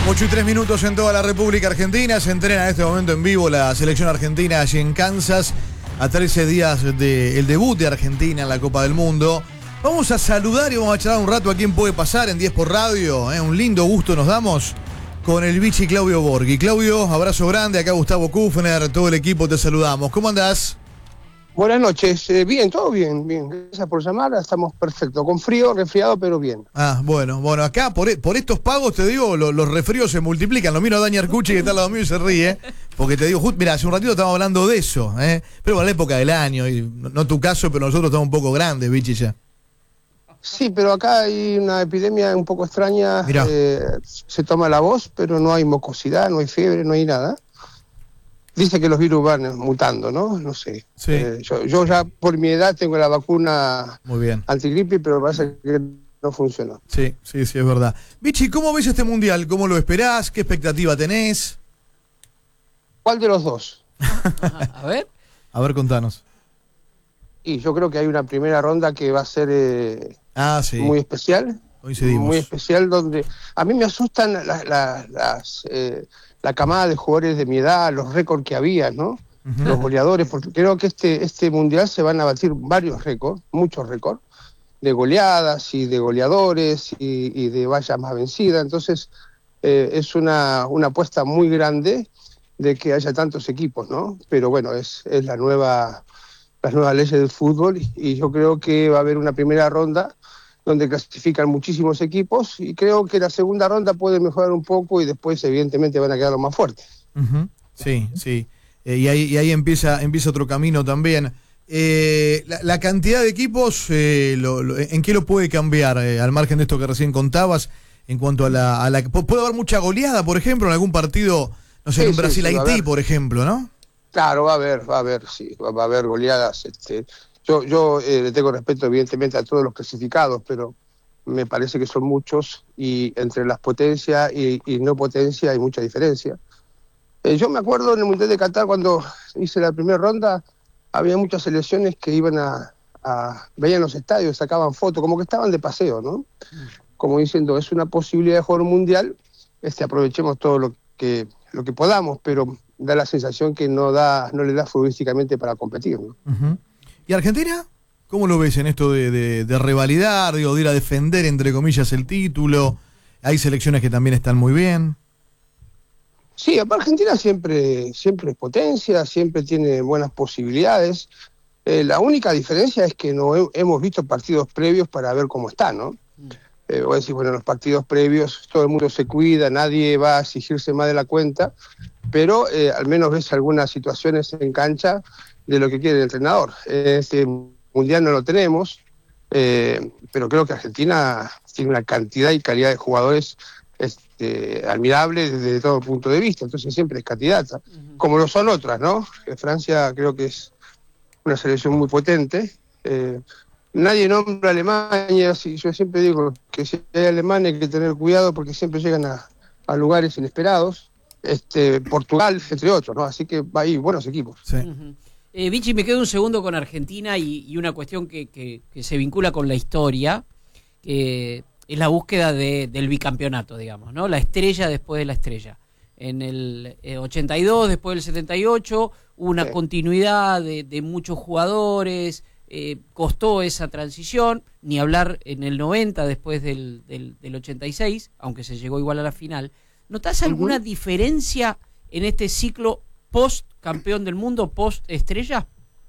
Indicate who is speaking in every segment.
Speaker 1: 8:03 en toda la República Argentina. Se entrena en este momento en vivo la selección argentina allí en Kansas, a 13 días del debut de Argentina en la Copa del Mundo. Vamos a saludar y vamos a charlar un rato a quién puede pasar en 10 por Radio. Un lindo gusto nos damos con el bichi Claudio Borghi. Claudio, abrazo grande. Acá Gustavo Kufner, todo el equipo te saludamos. ¿Cómo andás?
Speaker 2: Buenas noches, bien, todo bien, bien. Gracias por llamar, estamos perfectos. Con frío, resfriado, pero bien.
Speaker 1: Bueno, acá por estos pagos te digo, los resfríos se multiplican. Lo miro a Dani Arcucci que está al lado mío y se ríe. Porque te digo, mira, hace un ratito estábamos hablando de eso, pero en la época del año, y no tu caso, pero nosotros estamos un poco grandes, bichi, ya.
Speaker 2: Sí, pero acá hay una epidemia un poco extraña. Se toma la voz, pero no hay mucosidad, no hay fiebre, no hay nada. Dice que los virus van mutando, ¿no? No sé.
Speaker 1: Sí.
Speaker 2: Yo ya por mi edad tengo la vacuna
Speaker 1: muy bien
Speaker 2: antigripe, pero parece que no funcionó.
Speaker 1: Sí, es verdad. Bichi, ¿cómo ves este mundial? ¿Cómo lo esperás? ¿Qué expectativa tenés?
Speaker 2: ¿Cuál de los dos?
Speaker 3: A ver,
Speaker 1: contanos.
Speaker 2: Y yo creo que hay una primera ronda que va a ser
Speaker 1: sí,
Speaker 2: muy especial.
Speaker 1: Coincidimos.
Speaker 2: Muy especial, donde a mí me asustan la camada de jugadores de mi edad, los récords que había, ¿no? Uh-huh. Los goleadores, porque creo que este mundial se van a batir varios récords, muchos récords, de goleadas y de goleadores y de vallas más vencidas. Entonces, es una apuesta muy grande de que haya tantos equipos, ¿no? Pero bueno, es las nuevas leyes del fútbol y yo creo que va a haber una primera ronda donde clasifican muchísimos equipos y creo que la segunda ronda puede mejorar un poco y después evidentemente van a quedar los más fuertes.
Speaker 1: Uh-huh. Sí. Y ahí empieza otro camino también. La cantidad de equipos, ¿en qué lo puede cambiar? Al margen de esto que recién contabas, en cuanto a la ¿puede haber mucha goleada, por ejemplo, en algún partido, no sé, en un Brasil-Haití, por ejemplo, ¿no?
Speaker 2: Claro, va a haber goleadas. Yo le tengo respeto evidentemente a todos los clasificados, pero me parece que son muchos y entre las potencias y no potencia hay mucha diferencia. Yo me acuerdo en el Mundial de Qatar cuando hice la primera ronda, había muchas selecciones que iban veían los estadios, sacaban fotos, como que estaban de paseo, ¿no? Como diciendo, es una posibilidad de jugar un Mundial, aprovechemos todo lo que podamos, pero da la sensación que no le da futbolísticamente para competir, ¿no?
Speaker 1: Uh-huh. ¿Y Argentina? ¿Cómo lo ves en esto de revalidar, de ir a defender, entre comillas, el título? Hay selecciones que también están muy bien.
Speaker 2: Sí, Argentina siempre es potencia, siempre tiene buenas posibilidades. La única diferencia es que no hemos visto partidos previos para ver cómo está, ¿no? Voy a decir, bueno, en los partidos previos todo el mundo se cuida, nadie va a exigirse más de la cuenta, pero al menos ves algunas situaciones en cancha de lo que quiere el entrenador. Este mundial no lo tenemos, pero creo que Argentina tiene una cantidad y calidad de jugadores admirable desde todo punto de vista, entonces siempre es candidata, como lo son otras, ¿no? Francia creo que es una selección muy potente. Nadie nombra a Alemania, yo siempre digo que si hay Alemania hay que tener cuidado porque siempre llegan a lugares inesperados. Portugal, entre otros, ¿no? Así que hay buenos equipos.
Speaker 1: Sí.
Speaker 3: Uh-huh. Vichy, me quedo un segundo con Argentina y una cuestión que se vincula con la historia, que es la búsqueda del bicampeonato, digamos, ¿no? La estrella después de la estrella. En el 82, después del 78, hubo una continuidad de muchos jugadores, costó esa transición, ni hablar en el 90, después del 86, aunque se llegó igual a la final. ¿Notás alguna diferencia en este ciclo post-campeón del mundo, post-estrella?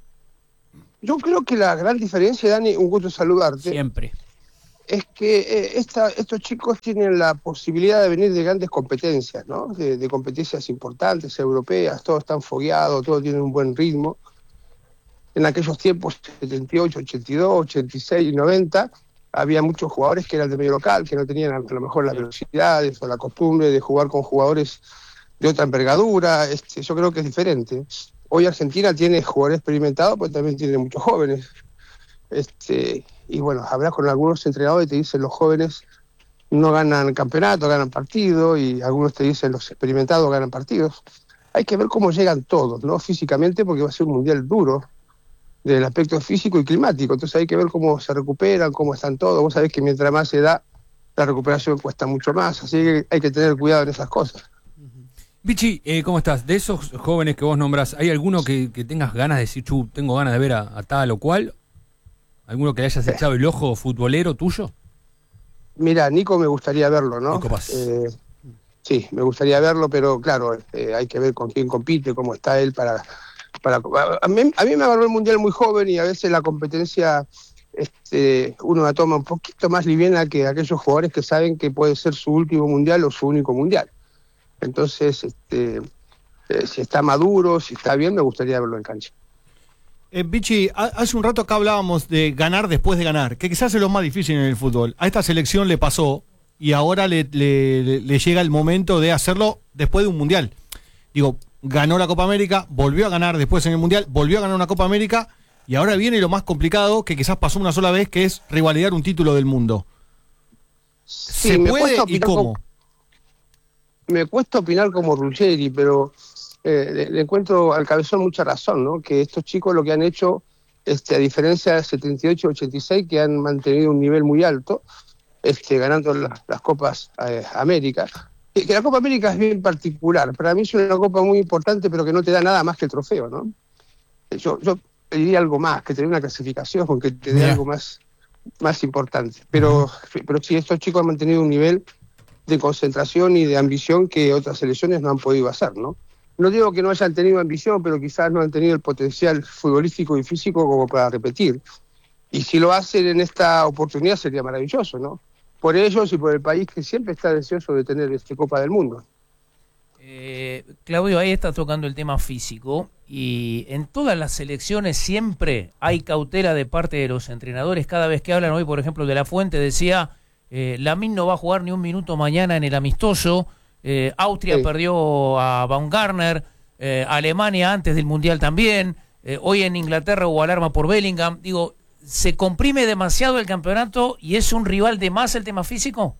Speaker 2: Yo creo que la gran diferencia, Dani, un gusto saludarte.
Speaker 3: Siempre.
Speaker 2: Es que estos chicos tienen la posibilidad de venir de grandes competencias, ¿no? De competencias importantes, europeas, todos están fogueados, todos tienen un buen ritmo. En aquellos tiempos, 78, 82, 86 y 90, había muchos jugadores que eran de medio local, que no tenían a lo mejor las velocidades o la costumbre de jugar con jugadores de otra envergadura. Yo creo que es diferente. Hoy Argentina tiene jugadores experimentados, pero también tiene muchos jóvenes. Y bueno, hablas con algunos entrenadores y te dicen los jóvenes no ganan campeonato, ganan partido, y algunos te dicen los experimentados ganan partidos. Hay que ver cómo llegan todos, ¿no? Físicamente, porque va a ser un mundial duro del aspecto físico y climático, entonces hay que ver cómo se recuperan, cómo están todos. Vos sabés que mientras más edad la recuperación cuesta mucho más, así que hay que tener cuidado en esas cosas.
Speaker 4: Vichy, ¿cómo estás? De esos jóvenes que vos nombrás, ¿hay alguno que tengas ganas de decir, tengo ganas de ver a tal o cual? ¿Alguno que le hayas echado el ojo futbolero tuyo?
Speaker 2: Mira, Nico me gustaría verlo, ¿no?
Speaker 4: Nico Paz.
Speaker 2: Sí, me gustaría verlo, pero claro, hay que ver con quién compite, cómo está él a mí me agarró el Mundial muy joven y a veces la competencia uno la toma un poquito más liviana que aquellos jugadores que saben que puede ser su último Mundial o su único Mundial. Entonces, si está maduro, si está bien, me gustaría verlo en cancha.
Speaker 5: Vichy, hace un rato acá hablábamos de ganar después de ganar, que quizás es lo más difícil en el fútbol. A esta selección le pasó y ahora le llega el momento de hacerlo después de un Mundial. Digo, ganó la Copa América, volvió a ganar después en el Mundial, volvió a ganar una Copa América y ahora viene lo más complicado, que quizás pasó una sola vez, que es revalidar un título del mundo.
Speaker 2: Sí,
Speaker 5: ¿Se puede y cómo?
Speaker 2: Me cuesta opinar como Ruggeri, pero le encuentro al Cabezón mucha razón, ¿no? Que estos chicos lo que han hecho, a diferencia del 78-86, que han mantenido un nivel muy alto, ganando las Copas América. Que la Copa América es bien particular. Para mí es una copa muy importante, pero que no te da nada más que el trofeo, ¿no? Yo pediría algo más, que te dé una clasificación, que te dé algo más importante. Pero sí, estos chicos han mantenido un nivel de concentración y de ambición que otras selecciones no han podido hacer, ¿no? No digo que no hayan tenido ambición, pero quizás no han tenido el potencial futbolístico y físico como para repetir. Y si lo hacen en esta oportunidad sería maravilloso, ¿no? Por ellos y por el país que siempre está deseoso de tener Copa del Mundo.
Speaker 6: Claudio, ahí está tocando el tema físico y en todas las selecciones siempre hay cautela de parte de los entrenadores. Cada vez que hablan hoy, por ejemplo, de La Fuente decía, Lamine no va a jugar ni un minuto mañana en el amistoso, Austria perdió a Baumgartner, Alemania antes del Mundial también, hoy en Inglaterra hubo alarma por Bellingham. Digo, ¿se comprime demasiado el campeonato y es un rival de más el tema físico?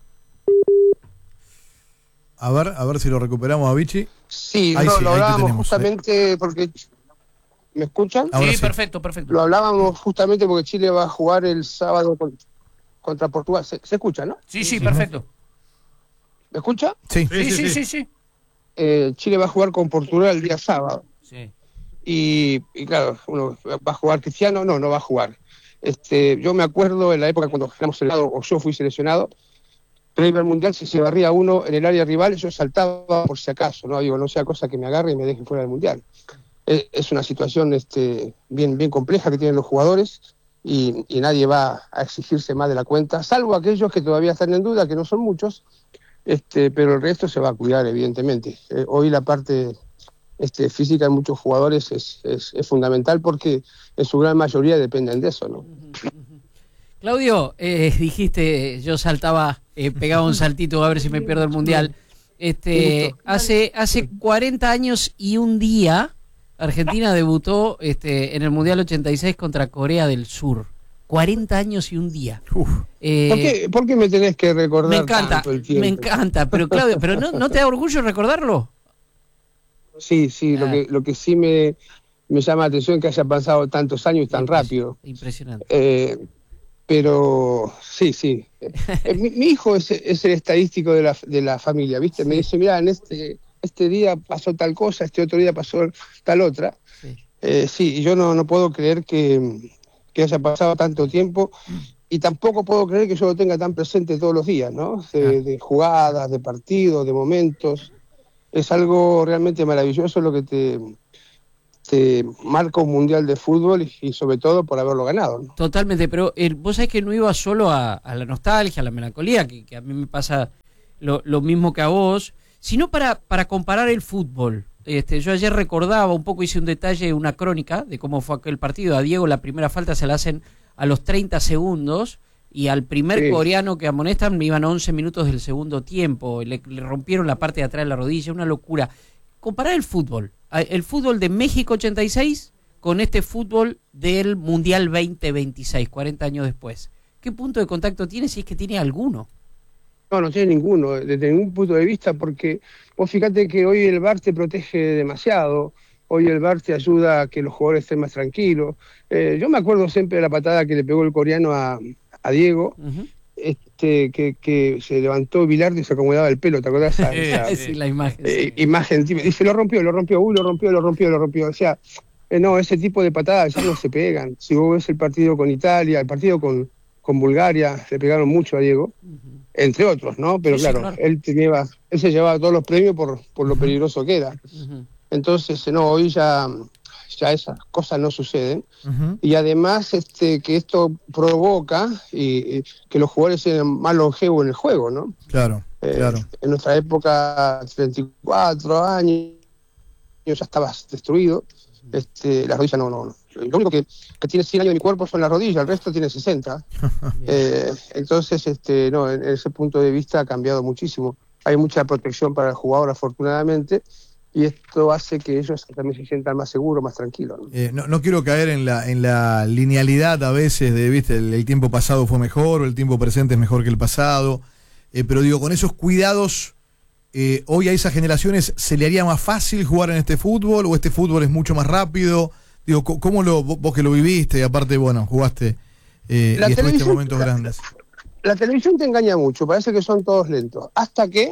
Speaker 1: A ver si lo recuperamos a Vichy.
Speaker 2: Sí, lo hablábamos justamente porque... ¿Me escuchan?
Speaker 6: Sí, perfecto.
Speaker 2: Lo hablábamos justamente porque Chile va a jugar el sábado contra Portugal. ¿Se escucha, no?
Speaker 6: Sí, perfecto.
Speaker 2: ¿Me escucha?
Speaker 1: Sí.
Speaker 6: Sí.
Speaker 2: Chile va a jugar con Portugal el día sábado.
Speaker 6: Sí.
Speaker 2: Y claro, uno va a jugar Cristiano, no va a jugar. Yo me acuerdo en la época cuando éramos seleccionados, o yo fui seleccionado, previo al Mundial, si se barría uno en el área rival, yo saltaba por si acaso, ¿no? Digo, no sea cosa que me agarre y me deje fuera del Mundial. Es una situación bien compleja que tienen los jugadores y nadie va a exigirse más de la cuenta, salvo aquellos que todavía están en duda, que no son muchos, pero el resto se va a cuidar, evidentemente. Hoy la parte física de muchos jugadores es fundamental porque en su gran mayoría dependen de eso, ¿no?
Speaker 3: Claudio, dijiste, yo saltaba, pegaba un saltito a ver si me pierdo el Mundial. Hace 40 años y un día, Argentina debutó en el Mundial 86 contra Corea del Sur. 40 años y un día.
Speaker 2: ¿Por qué me tenés que recordar tanto el tiempo?
Speaker 3: Me encanta, pero Claudio, ¿pero no te da orgullo recordarlo?
Speaker 2: Sí, lo que sí me llama la atención es que haya pasado tantos años tan rápido.
Speaker 3: Impresionante.
Speaker 2: Pero sí. Mi hijo es el estadístico de la familia, ¿viste? Me dice, mira, en este día pasó tal cosa, este otro día pasó tal otra. Sí, y yo no puedo creer que haya pasado tanto tiempo y tampoco puedo creer que yo lo tenga tan presente todos los días, ¿no? De jugadas, de partidos, de momentos. Es algo realmente maravilloso lo que te marca un mundial de fútbol y sobre todo por haberlo ganado, ¿no?
Speaker 3: Totalmente, pero vos sabés que no iba solo a la nostalgia, a la melancolía, que a mí me pasa lo mismo que a vos, sino para comparar el fútbol. Yo ayer recordaba un poco, hice un detalle, una crónica de cómo fue aquel partido. A Diego la primera falta se la hacen a los 30 segundos y al primer coreano que amonestan iban 11 minutos del segundo tiempo. Le rompieron la parte de atrás de la rodilla, una locura. Comparar el fútbol de México 86 con este fútbol del Mundial 2026, 40 años después. ¿Qué punto de contacto tiene, si es que tiene alguno?
Speaker 2: No tiene ninguno, desde ningún punto de vista, porque vos fíjate que hoy el VAR te protege demasiado, hoy el VAR te ayuda a que los jugadores estén más tranquilos. Yo me acuerdo siempre de la patada que le pegó el coreano a Diego, que se levantó Bilardo y se acomodaba el pelo, ¿te acordás?
Speaker 3: Sí, la imagen. Sí.
Speaker 2: Imagen, dice, lo rompió, lo rompió. O sea, no, ese tipo de patadas ya no se pegan. Si vos ves el partido con Italia, el partido con Bulgaria, le pegaron mucho a Diego, entre otros, ¿no? Pero
Speaker 3: Sí,
Speaker 2: claro,
Speaker 3: claro.
Speaker 2: él se llevaba todos los premios por lo peligroso que era. Entonces, no, hoy ya esas cosas no suceden. Y además que esto provoca y que los jugadores sean más longevos en el juego, ¿no?
Speaker 1: Claro, claro.
Speaker 2: En nuestra época, 34 años, ya estabas destruido. Las rodillas no. Lo único que tiene 100 años de mi cuerpo son las rodillas, el resto tiene 60. Entonces, no, en ese punto de vista ha cambiado muchísimo. Hay mucha protección para el jugador, afortunadamente, y esto hace que ellos también se sientan más seguros, más tranquilos, ¿no?
Speaker 1: No quiero caer en la linealidad a veces de, viste, el tiempo pasado fue mejor, o el tiempo presente es mejor que el pasado, pero digo, con esos cuidados, hoy a esas generaciones ¿se le haría más fácil jugar en este fútbol o este fútbol es mucho más rápido? Digo, ¿cómo vos que lo viviste y aparte, bueno, jugaste y estuviste en momentos grandes?
Speaker 2: La televisión te engaña mucho, parece que son todos lentos, hasta que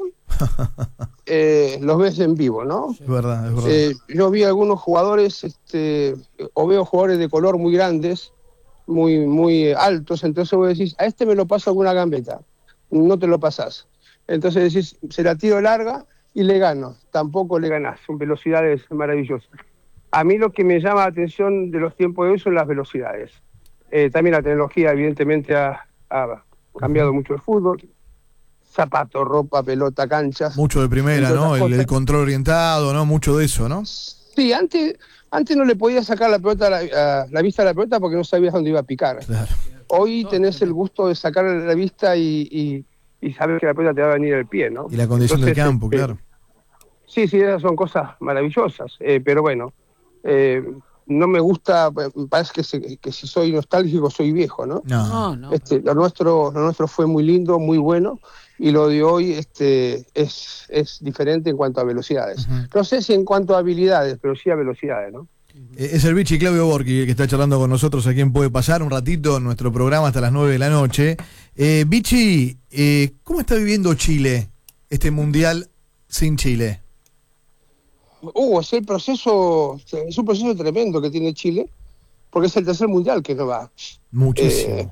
Speaker 2: los ves en vivo, ¿no?
Speaker 1: Es verdad, es verdad.
Speaker 2: Yo vi algunos jugadores, o veo jugadores de color muy grandes, muy altos, entonces vos decís, a este me lo paso con una gambeta, no te lo pasás. Entonces decís, se la tiro larga y le gano, tampoco le ganás, son velocidades maravillosas. A mí lo que me llama la atención de los tiempos de hoy son las velocidades. También la tecnología evidentemente ha cambiado mucho el fútbol. Zapatos, ropa, pelota, canchas.
Speaker 1: Mucho de primera, ¿no? El control orientado, ¿no? Mucho de eso, ¿no?
Speaker 2: Sí, antes no le podías sacar la pelota la vista a la pelota porque no sabías dónde iba a picar.
Speaker 1: Claro.
Speaker 2: Hoy tenés el gusto de sacar la vista y saber que la pelota te va a venir al pie, ¿no?
Speaker 1: Y la condición del campo, claro.
Speaker 2: Sí, esas son cosas maravillosas, pero bueno, no me gusta, parece que si soy nostálgico soy viejo, ¿no?
Speaker 3: No.
Speaker 2: Lo nuestro fue muy lindo, muy bueno, y lo de hoy es diferente en cuanto a velocidades. No sé si en cuanto a habilidades, pero sí a velocidades, ¿no?
Speaker 1: Es el Vichy Claudio Borghi que está charlando con nosotros aquí en Puede Pasar un ratito en nuestro programa hasta las 9 de la noche. Vichy, ¿cómo está viviendo Chile este mundial sin Chile?
Speaker 2: Es un proceso tremendo que tiene Chile, porque es el tercer mundial que no va.
Speaker 1: Muchísimo.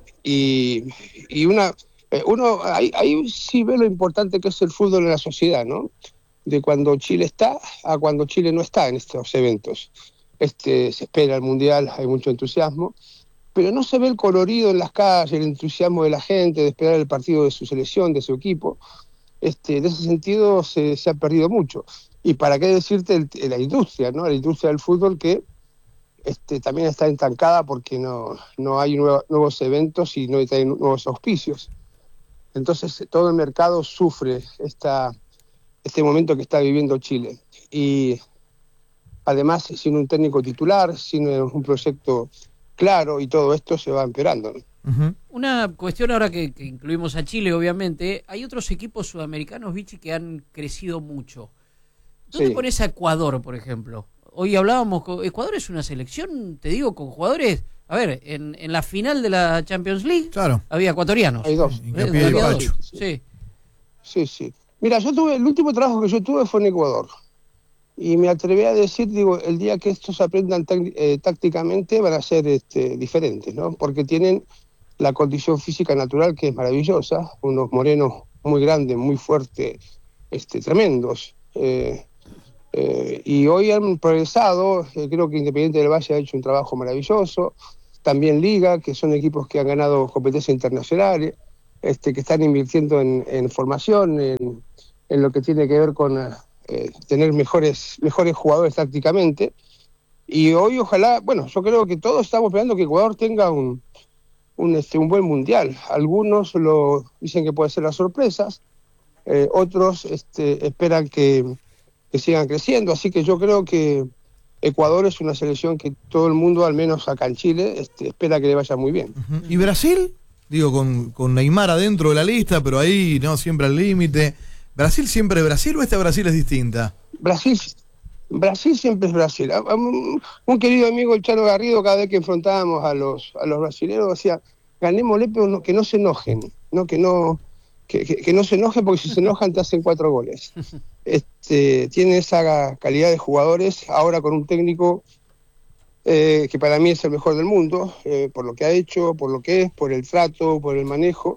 Speaker 2: Uno ahí sí ve lo importante que es el fútbol en la sociedad, ¿no? De cuando Chile está a cuando Chile no está en estos eventos. Se espera el mundial, hay mucho entusiasmo, pero no se ve el colorido en las calles, el entusiasmo de la gente, de esperar el partido de su selección, de su equipo. De ese sentido se ha perdido mucho. Y para qué decirte la industria, ¿no? La industria del fútbol que también está estancada porque no hay nuevos eventos y no hay nuevos auspicios. Entonces todo el mercado sufre este momento que está viviendo Chile. Y además, sin un técnico titular, sin un proyecto claro, y todo esto se va empeorando, ¿no?
Speaker 3: Una cuestión ahora que incluimos a Chile, obviamente, hay otros equipos sudamericanos, Vichy, que han crecido mucho. ¿Dónde pones a Ecuador, por ejemplo? Hoy hablábamos, Ecuador es una selección, te digo, con jugadores. A ver, en la final de la Champions League había ecuatorianos.
Speaker 2: Hay dos.
Speaker 1: Hincapié de Pacho.
Speaker 2: Sí. Mira, el último trabajo que yo tuve fue en Ecuador. Y me atreví a decir, el día que estos aprendan tácticamente van a ser diferentes, ¿no? Porque tienen la condición física natural que es maravillosa, unos morenos muy grandes, muy fuertes, tremendos. Y hoy han progresado, creo que Independiente del Valle ha hecho un trabajo maravilloso, también Liga, que son equipos que han ganado competencias internacionales, que están invirtiendo en formación, en lo que tiene que ver con tener mejores jugadores tácticamente. Y hoy ojalá, yo creo que todos estamos esperando que Ecuador tenga un buen mundial. Algunos lo dicen que puede ser las sorpresas, otros esperan que sigan creciendo, así que yo creo que Ecuador es una selección que todo el mundo, al menos acá en Chile, espera que le vaya muy bien.
Speaker 1: ¿Y Brasil? Digo, con Neymar adentro de la lista, pero ahí no siempre al límite. ¿Brasil siempre es Brasil o esta Brasil es distinta?
Speaker 2: Brasil siempre es Brasil. Un querido amigo, el Chano Garrido, cada vez que enfrentábamos a los brasileños, decía, ganémosle, pero que no se enojen, ¿no? Que no se enojen, porque si se enojan te hacen 4 goles. Tiene esa calidad de jugadores, ahora con un técnico que para mí es el mejor del mundo, por lo que ha hecho, por lo que es, por el trato, por el manejo.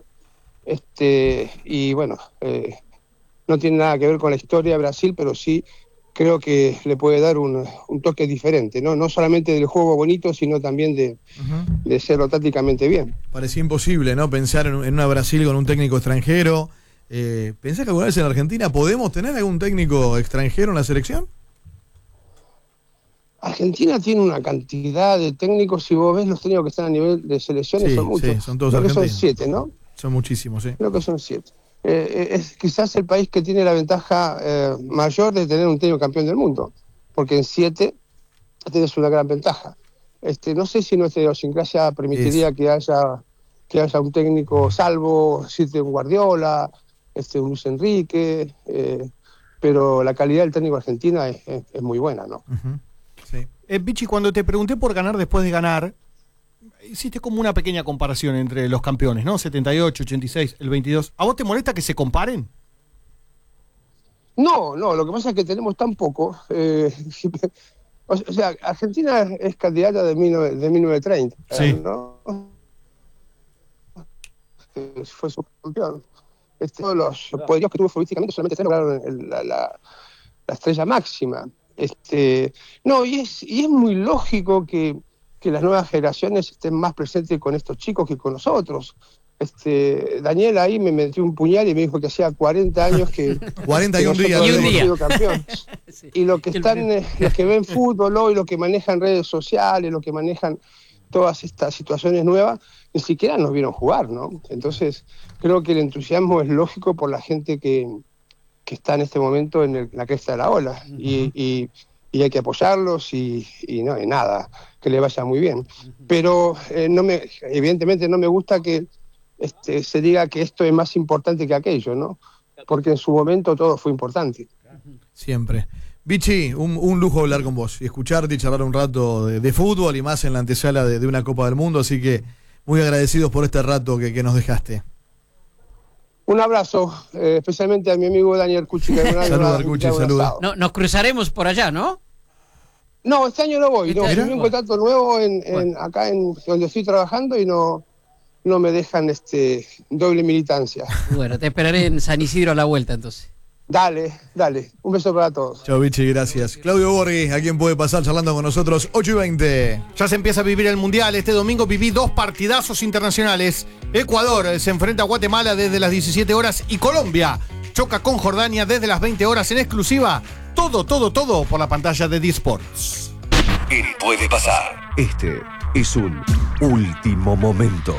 Speaker 2: Y bueno, no tiene nada que ver con la historia de Brasil, pero sí creo que le puede dar un toque diferente, no solamente del juego bonito, sino también de serlo tácticamente bien.
Speaker 1: Parecía imposible, ¿no? Pensar en una Brasil con un técnico extranjero. ¿Pensás que alguna vez en Argentina podemos tener algún técnico extranjero en la selección?
Speaker 2: Argentina tiene una cantidad de técnicos, si vos ves los técnicos que están a nivel de selecciones, son muchos.
Speaker 1: Sí, son todos
Speaker 2: Creo
Speaker 1: argentinos.
Speaker 2: que son 7, ¿no?
Speaker 1: Son muchísimos, sí.
Speaker 2: Creo que son 7. Es quizás el país que tiene la ventaja mayor de tener un técnico campeón del mundo, porque en 7 tienes una gran ventaja. No sé si nuestra idiosincrasia permitiría que haya un técnico salvo, un Guardiola, un Luis Enrique, pero la calidad del técnico argentino es muy buena, ¿no?
Speaker 1: Uh-huh. Sí.
Speaker 5: Vichy, cuando te pregunté por ganar después de ganar, hiciste como una pequeña comparación entre los campeones, ¿no? 78, 86, el 22. ¿A vos te molesta que se comparen?
Speaker 2: No, lo que pasa es que tenemos tan poco. O sea, Argentina es candidata de 1930,
Speaker 5: sí.
Speaker 2: ¿no? Fue subcampeón. Todos los poderíos que tuvo futbolísticamente, solamente 3 lograron la estrella máxima. No, y es muy lógico que las nuevas generaciones estén más presentes con estos chicos que con nosotros. Daniel ahí me metió un puñal y me dijo que hacía 40 años que
Speaker 1: 41
Speaker 2: que
Speaker 1: días
Speaker 2: nosotros
Speaker 3: y un
Speaker 2: habíamos
Speaker 3: día.
Speaker 2: sido campeones.
Speaker 3: Sí.
Speaker 2: Y los que están, los que ven fútbol hoy, los que manejan redes sociales, los que manejan todas estas situaciones nuevas, ni siquiera nos vieron jugar, ¿no? Entonces, creo que el entusiasmo es lógico por la gente que está en este momento en la cresta de la ola. Uh-huh. Y hay que apoyarlos y nada, que le vaya muy bien. Pero evidentemente no me gusta que se diga que esto es más importante que aquello, ¿no? Porque en su momento todo fue importante.
Speaker 1: Siempre. Vichy, un lujo hablar con vos y escucharte y charlar un rato de fútbol y más en la antesala de una Copa del Mundo, así que muy agradecidos por este rato que nos dejaste.
Speaker 2: Un abrazo, especialmente a mi amigo Daniel Cuchi.
Speaker 1: Saludos, Cuchi, saludos.
Speaker 3: No, nos cruzaremos por allá, ¿no?
Speaker 2: No, este año no voy. No,
Speaker 3: Mira,
Speaker 2: tuve un contrato nuevo acá donde estoy trabajando y no me dejan doble militancia.
Speaker 3: Bueno, te esperaré en San Isidro a la vuelta entonces.
Speaker 2: Dale. Un beso para todos.
Speaker 1: Chao, Vichy, gracias. Claudio Borghi, ¿a quién puede pasar charlando con nosotros? 8:20.
Speaker 5: Ya se empieza a vivir el Mundial. Este domingo viví 2 partidazos internacionales. Ecuador se enfrenta a Guatemala desde las 17 horas y Colombia choca con Jordania desde las 20 horas en exclusiva. Todo por la pantalla de D-Sports.
Speaker 7: Él puede pasar. Este es un último momento.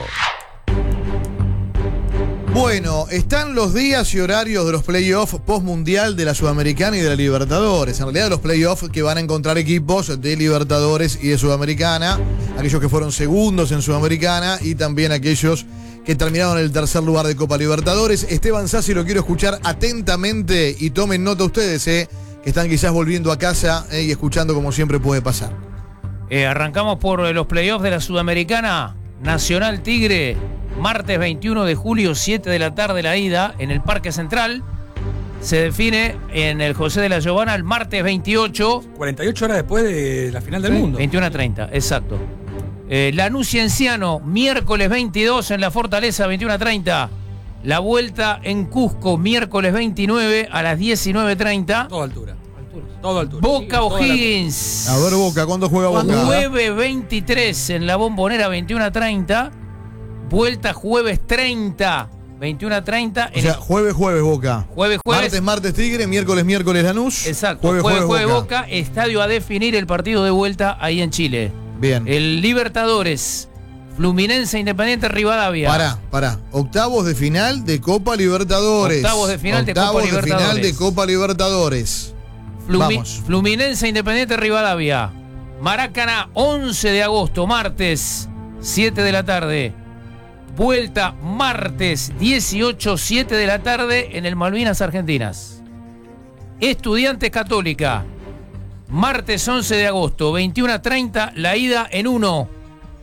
Speaker 1: Bueno, están los días y horarios de los playoffs post-mundial de la Sudamericana y de la Libertadores. En realidad los playoffs que van a encontrar equipos de Libertadores y de Sudamericana, aquellos que fueron segundos en Sudamericana y también aquellos que terminaron en el tercer lugar de Copa Libertadores. Esteban Sassi lo quiero escuchar atentamente y tomen nota ustedes, que están quizás volviendo a casa y escuchando como siempre puede pasar.
Speaker 6: Arrancamos por los playoffs de la Sudamericana. Nacional Tigre, martes 21 de julio, 7 de la tarde la ida en el Parque Central. Se define en el José de la Giovana el martes 28.
Speaker 4: 48 horas después de la final del mundo.
Speaker 6: 21:30, exacto. Lanús Cienciano, miércoles 22 en la Fortaleza, 21:30. La vuelta en Cusco, miércoles 29 a las 19:30.
Speaker 4: Toda altura. Todo altura.
Speaker 6: Boca O'Higgins.
Speaker 1: A ver, Boca, ¿cuándo juega Boca?
Speaker 6: 9:23 en la Bombonera, 21:30. Vuelta jueves 30, 21:30.
Speaker 1: O sea, jueves, Boca.
Speaker 6: Jueves.
Speaker 1: Martes, Tigre, miércoles, Lanús.
Speaker 6: Exacto. Jueves, Boca. Estadio a definir el partido de vuelta ahí en Chile.
Speaker 1: Bien.
Speaker 6: El Libertadores, Fluminense Independiente Rivadavia.
Speaker 1: Pará. Octavos de final de Copa Libertadores.
Speaker 6: Octavos de final de Copa
Speaker 1: Libertadores. Vamos.
Speaker 6: Fluminense Independiente Rivadavia. Maracaná, 11 de agosto, martes, 7 de la tarde. Vuelta martes 18, 7 de la tarde en el Malvinas Argentinas. Estudiantes Católica, martes 11 de agosto, 21:30, la ida en 1.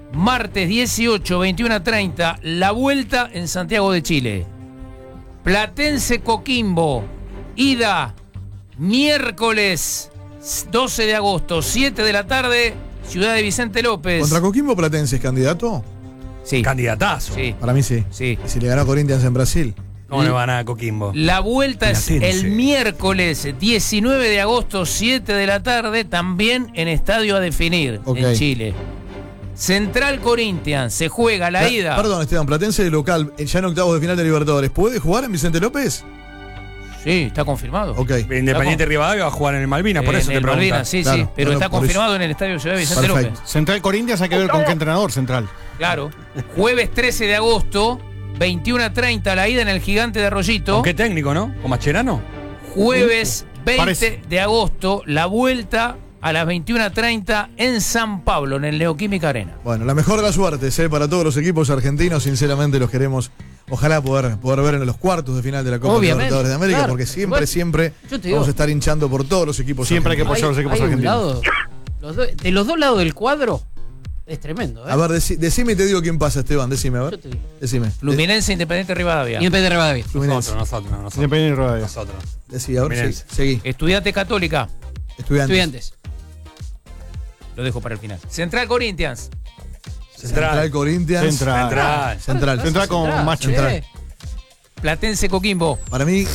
Speaker 6: Martes 18, 21:30, la vuelta en Santiago de Chile. Platense Coquimbo, ida miércoles 12 de agosto, 7 de la tarde, Ciudad de Vicente López.
Speaker 1: ¿Contra Coquimbo Platense es candidato?
Speaker 6: Sí.
Speaker 4: Candidatazo.
Speaker 6: Sí.
Speaker 1: Para mí sí.
Speaker 6: Sí.
Speaker 1: ¿Y si le ganó a Corinthians en Brasil?
Speaker 4: ¿Cómo le van a Coquimbo?
Speaker 6: La vuelta es
Speaker 4: Platense.
Speaker 6: el miércoles 19 de agosto, 7 de la tarde, también en Estadio a Definir,
Speaker 1: Ok.
Speaker 6: en Chile. Central Corinthians, se juega la ida.
Speaker 1: Perdón, Esteban, Platense de local, ya en octavos de final de Libertadores. ¿Puede jugar en Vicente López?
Speaker 6: Sí, está confirmado.
Speaker 1: Ok.
Speaker 4: Independiente Rivadavia va a jugar en el Malvinas, por eso
Speaker 6: En
Speaker 4: te
Speaker 6: el
Speaker 4: pregunto.
Speaker 6: Malvinas, sí,
Speaker 1: Claro,
Speaker 6: sí, pero
Speaker 1: no,
Speaker 6: está
Speaker 1: por
Speaker 6: confirmado
Speaker 1: eso.
Speaker 6: en el Estadio Ciudad de Vicente
Speaker 1: Perfecto.
Speaker 6: López.
Speaker 5: Central Corinthians hay que ver con qué entrenador central.
Speaker 6: Claro. Jueves 13 de agosto, 21:30, la ida en el Gigante de Arroyito.
Speaker 4: ¿Con qué técnico, no? ¿Con Mascherano?
Speaker 6: Jueves 20
Speaker 5: parece.
Speaker 6: de agosto, la vuelta a las 21:30 en San Pablo, en el Neoquímica Arena.
Speaker 1: Bueno, la mejor de las suertes para todos los equipos argentinos. Sinceramente los queremos, ojalá poder ver en los cuartos de final de la Copa
Speaker 3: Obviamente,
Speaker 1: Libertadores de América,
Speaker 3: claro.
Speaker 1: porque
Speaker 3: Bueno,
Speaker 1: siempre
Speaker 3: yo te digo.
Speaker 1: vamos a estar hinchando por todos los equipos
Speaker 5: Siempre hay que
Speaker 1: argentinos.
Speaker 5: apoyar a los equipos
Speaker 3: Hay un
Speaker 5: argentinos.
Speaker 3: lado, de los dos lados del cuadro, es tremendo.
Speaker 1: A ver, decime y te digo quién pasa, Esteban, decime, a ver.
Speaker 3: Yo te digo.
Speaker 1: Decime.
Speaker 6: Fluminense Independiente Rivadavia.
Speaker 3: Y en Pedro Rivadavia.
Speaker 1: Fluminense.
Speaker 4: Nosotros.
Speaker 5: Independiente y Rivadavia.
Speaker 4: Nosotros.
Speaker 1: Decí, a ver,
Speaker 4: Fluminense.
Speaker 1: seguí.
Speaker 6: Estudiante Católica.
Speaker 1: Estudiantes.
Speaker 6: Lo dejo para el final. Central Corinthians.
Speaker 1: Central Corinthians.
Speaker 5: Central.
Speaker 1: Central.
Speaker 5: Central con macho.
Speaker 1: Central.
Speaker 6: Platense Coquimbo.
Speaker 1: Para mí,